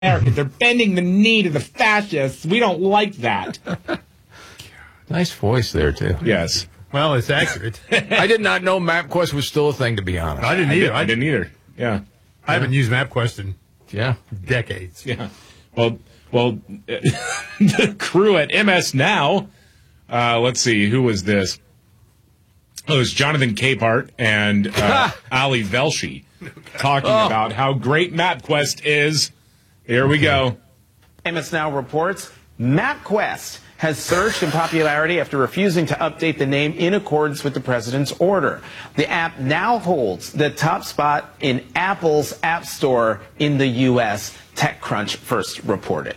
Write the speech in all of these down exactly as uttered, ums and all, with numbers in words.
Americans. They're bending the knee to the fascists. We don't like that. Nice voice there, too. Yes. Well, it's accurate. I did not know MapQuest was still a thing, to be honest. I didn't I, either. did, I didn't either. Yeah. I haven't used MapQuest in Yeah. decades. Yeah. Well, well, the crew at M S Now, uh, let's see, who was this? Oh, it was Jonathan Capehart and uh, Ali Velshi talking Oh. about how great MapQuest is. Here we go. M S Now reports MapQuest has surged in popularity after refusing to update the name in accordance with the president's order. The app now holds the top spot in Apple's App Store in the U S, TechCrunch first reported.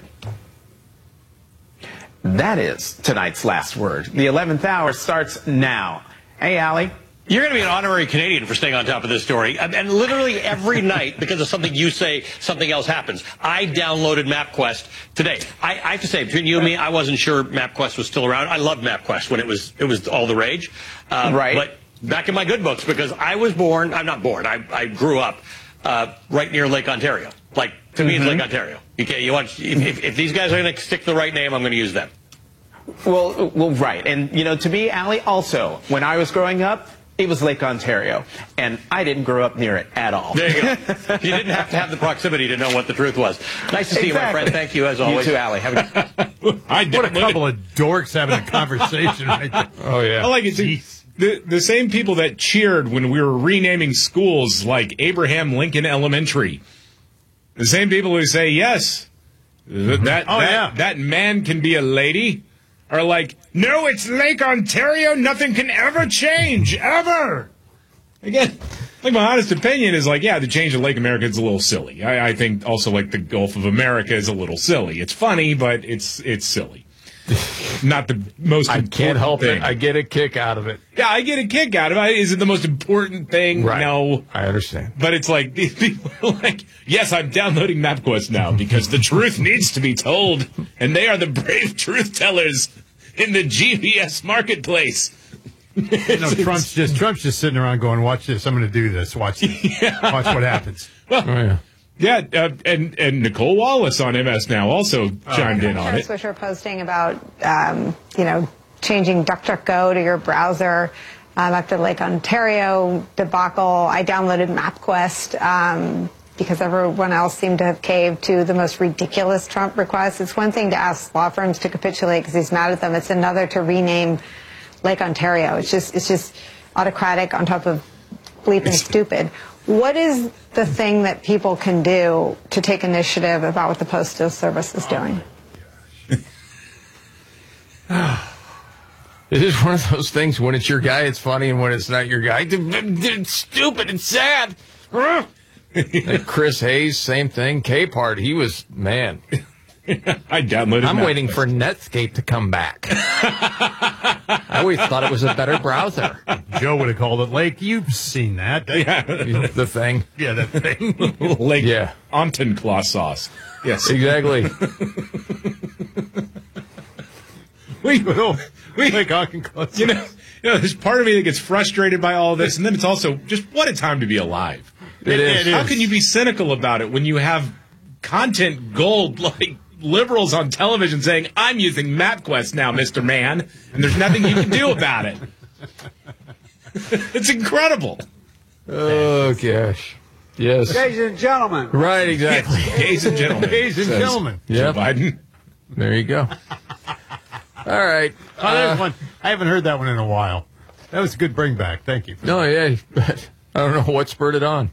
That is tonight's last word. The eleventh hour starts now. Hey, Allie. You're going to be an honorary Canadian for staying on top of this story. And, and literally every night, because of something you say, something else happens. I downloaded MapQuest today. I, I have to say, between you and me, I wasn't sure MapQuest was still around. I loved MapQuest when it was it was all the rage. Uh, Right. But back in my good books, because I was born, I'm not born, I, I grew up uh, right near Lake Ontario. Like, to mm-hmm. me, it's Lake Ontario. You can't, you want, if, if, if these guys are going to stick to the right name, I'm going to use them. Well, well, right. And, you know, to me, Allie, also, when I was growing up, it was Lake Ontario, and I didn't grow up near it at all. There you go. You didn't have to have the proximity to know what the truth was. Nice to see exactly. you, my friend. Thank you, as always. You too, Allie. Have a good I What a couple of dorks having a conversation right there. Oh, yeah. I like it. The, the same people that cheered when we were renaming schools like Abraham Lincoln Elementary. The same people who say, yes, th- that, Oh, that, yeah. that man can be a lady, are like, no, it's Lake Ontario. Nothing can ever change, ever. Again, like my honest opinion is like, yeah, the change of Lake America is a little silly. I, I think also like the Gulf of America is a little silly. It's funny, but it's it's silly. Not the most I important can't help thing. it. I get a kick out of it. Yeah, I get a kick out of it. Is it the most important thing? Right. No. I understand. But it's like, these people are like, yes, I'm downloading MapQuest now because the truth needs to be told, and they are the brave truth tellers in the G P S marketplace. You know, Trump's just Trump's just sitting around going, watch this. I'm going to do this. Watch this. Yeah. Watch what happens. Well, Oh, yeah. yeah, uh, and, and Nicole Wallace on M S Now also chimed in on it. Swisher posting about, um, you know, changing DuckDuckGo to your browser um, after the Lake Ontario debacle. I downloaded MapQuest um, because everyone else seemed to have caved to the most ridiculous Trump requests. It's one thing to ask law firms to capitulate because he's mad at them. It's another to rename Lake Ontario. It's just it's just autocratic on top of bleeping stupid. What is the thing that people can do to take initiative about what the Postal Service is doing? It is one of those things, when it's your guy, it's funny, and when it's not your guy, it's stupid and sad. And Chris Hayes, same thing. Capehart, he was, man. I downloaded I'm MapQuest. waiting for Netscape to come back. I always thought it was a better browser. Joe would have called it Lake. You've seen that. Yeah. The thing. Yeah, that thing. Lake Yeah. Entenklaw sauce. Yes. Exactly. we, we Lake Entenklaw. you know, you know, there's part of me that gets frustrated by all this, and then it's also just what a time to be alive. It is. How can you be cynical about it when you have content gold like liberals on television saying, I'm using MapQuest now, Mister Man, and there's nothing you can do about it? It's incredible. Oh, gosh. Yes. Ladies and gentlemen. Right, exactly. Ladies and gentlemen. Ladies and says gentlemen. Joe Yep. Biden. There you go. All right. Oh, there's Uh, one. I haven't heard that one in a while. That was a good bring back. Thank you. No, yeah, but I don't know what spurred it on.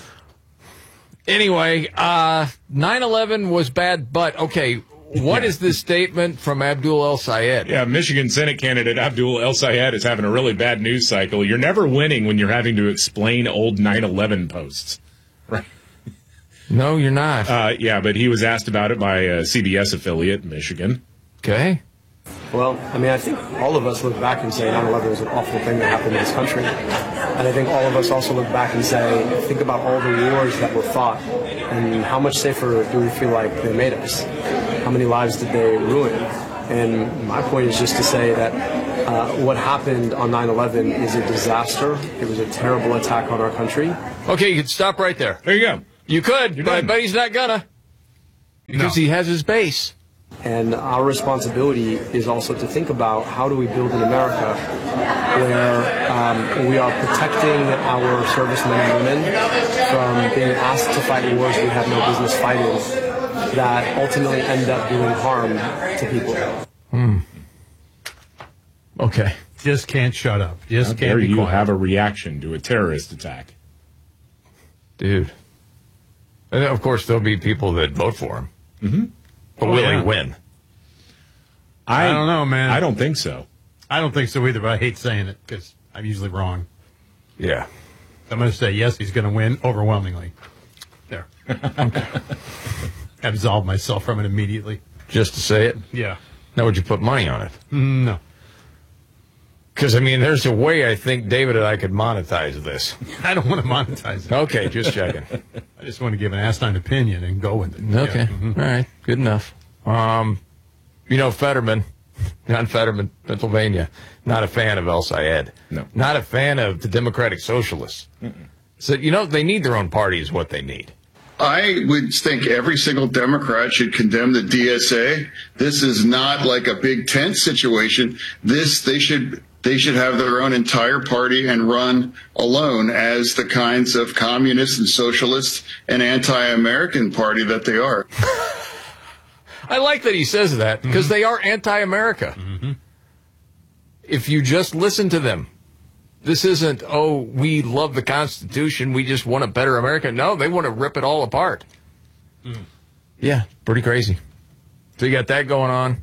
Anyway, uh, nine eleven was bad, but okay, what is this statement from Abdul El Sayed? Yeah, Michigan Senate candidate Abdul El Sayed is having a really bad news cycle. You're never winning when you're having to explain old nine eleven posts. Right. No, you're not. Uh, yeah, but he was asked about it by a C B S affiliate in Michigan. Okay. Well, I mean, I think all of us look back and say nine eleven was an awful thing that happened in this country. And I think all of us also look back and say, think about all the wars that were fought and how much safer do we feel like they made us? How many lives did they ruin? And my point is just to say that uh, what happened on nine eleven is a disaster. It was a terrible attack on our country. Okay, you can stop right there. There you go. You could, You're but I done. bet he's not gonna. Because No. he has his base. And our responsibility is also to think about how do we build an America where um, we are protecting our servicemen and women from being asked to fight wars we have no business fighting that ultimately end up doing harm to people. Hmm. Okay. Just can't shut up. Just How can't dare be you quiet. have a reaction to a terrorist attack? Dude. And of course, there'll be people that vote for him. Mm-hmm. But Oh, will yeah. he win? I don't know, man. I don't think so. I don't think so either, but I hate saying it because I'm usually wrong. Yeah. I'm going to say, yes, he's going to win overwhelmingly. There. Absolve myself from it immediately. Just to say it? Yeah. Now, would you put money on it? Mm, no. Because, I mean, there's a way I think David and I could monetize this. I don't want to monetize it. Okay, just checking. I just want to give an asinine opinion and go with it. Okay. Yeah. Mhm. All right. Good enough. Um, you know, Fetterman, John Fetterman, Pennsylvania, not a fan of El Sayed. No. Not a fan of the Democratic Socialists. Mm-mm. So, you know, they need their own party is what they need. I would think every single Democrat should condemn the D S A. This is not like a big tent situation. This, they should, they should have their own entire party and run alone as the kinds of communist and socialist and anti-American party that they are. I like that he says that because mm-hmm. they are anti-America. Mm-hmm. If you just listen to them. This isn't, oh, we love the Constitution, we just want a better America. No, they want to rip it all apart. Mm. Yeah, pretty crazy. So you got that going on.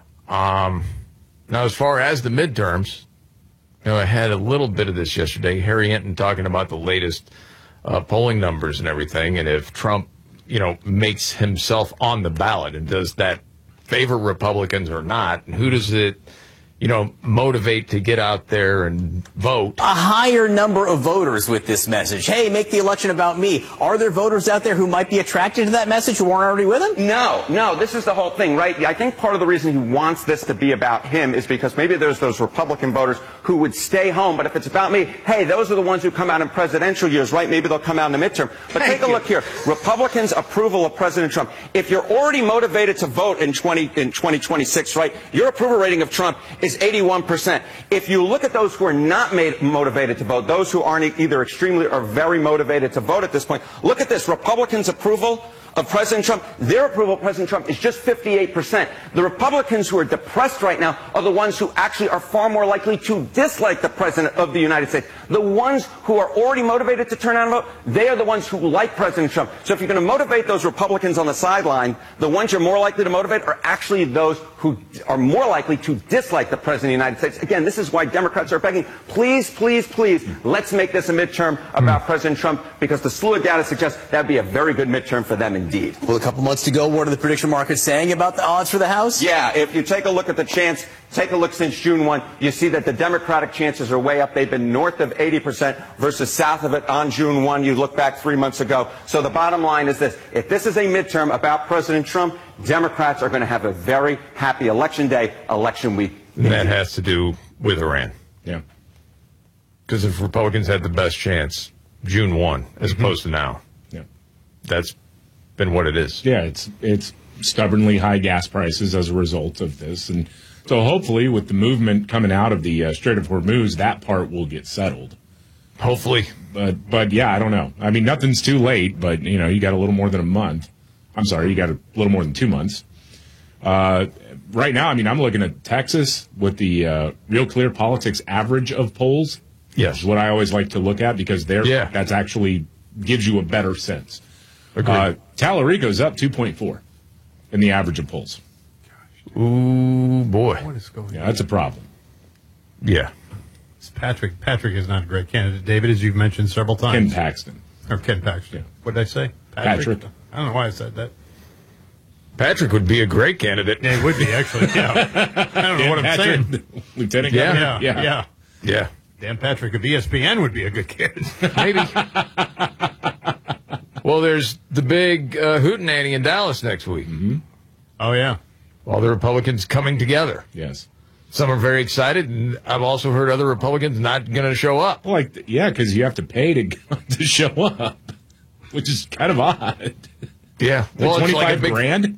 Um, now, as far as the midterms, you know, I had a little bit of this yesterday. Harry Hinton talking about the latest uh, polling numbers and everything, and if Trump, you know, makes himself on the ballot, and does that favor Republicans or not, and who does it, you know, motivate to get out there and vote. A higher number of voters with this message. Hey, make the election about me. Are there voters out there who might be attracted to that message who aren't already with him? No, no, this is the whole thing, right? I think part of the reason he wants this to be about him is because maybe there's those Republican voters who would stay home, but if it's about me, hey, those are the ones who come out in presidential years, right? Maybe they'll come out in the midterm. But Thank take a you. look here. Republicans' approval of President Trump. If you're already motivated to vote in twenty in twenty twenty-six, right, your approval rating of Trump is eighty-one percent. If you look at those who are not made, motivated to vote, those who aren't either extremely or very motivated to vote at this point, look at this. Republicans' approval of President Trump, their approval of President Trump is just fifty-eight percent. The Republicans who are depressed right now are the ones who actually are far more likely to dislike the President of the United States. The ones who are already motivated to turn out and vote, they are the ones who like President Trump. So if you're going to motivate those Republicans on the sideline, the ones you're more likely to motivate are actually those who are more likely to dislike the President of the United States. Again, this is why Democrats are begging, please, please, please, let's make this a midterm about President Trump, because the slew of data suggests that would be a very good midterm for them indeed. Well, a couple months to go, what are the prediction markets saying about the odds for the House? Yeah, if you take a look at the chance, take a look since June first, you see that the Democratic chances are way up. They've been north of eighty percent versus south of it on June first. You look back three months ago. So the bottom line is this. If this is a midterm about President Trump, Democrats are going to have a very happy election day, election week. And that has to do with Iran. Yeah. Because if Republicans had the best chance June first as mm-hmm. opposed to now, yeah, that's been what it is. Yeah, it's it's stubbornly high gas prices as a result of this. And so hopefully with the movement coming out of the uh, Strait of Hormuz, that part will get settled. Hopefully. But, but yeah, I don't know. I mean, nothing's too late, but, you know, you got a little more than a month. I'm sorry, you got a little more than two months. Uh, right now, I mean, I'm looking at Texas with the uh, Real Clear Politics average of polls. Yes. Is what I always like to look at because there, yeah. that's actually gives you a better sense. Uh, Tallarico's up two point four in the average of polls. Ooh, boy. What is going Yeah, on? that's a problem. Yeah. It's Patrick. Patrick is not a great candidate, David, as you've mentioned several times. Ken Paxton. Or Ken Paxton. Yeah. What did I say? Patrick. I don't know why I said that. Patrick would be a great candidate. Yeah, he would be, actually. Yeah. I don't know Dan what I'm Patrick, saying. Lieutenant Yeah, Governor. yeah, yeah. Yeah. Dan Patrick of E S P N would be a good candidate. Maybe. Well, there's the big uh, hootenanny in Dallas next week. Mm-hmm. Oh, yeah. All the Republicans coming together. Yes. Some are very excited, and I've also heard other Republicans not going to show up. Well, like, yeah, because you have to pay to to show up, which is kind of odd. Yeah. Well, Well, it's like a twenty-five big, grand?